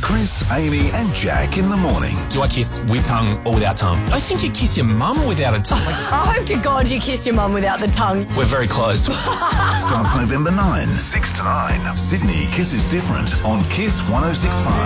Chris, Amy and Jack in the morning. Do I kiss with tongue or without tongue? I think you kiss your mum without a tongue. I hope to God you kiss your mum without the tongue. We're very close. Starts November 9, 6 to 9. Sydney Kiss is Different on Kiss 106.5.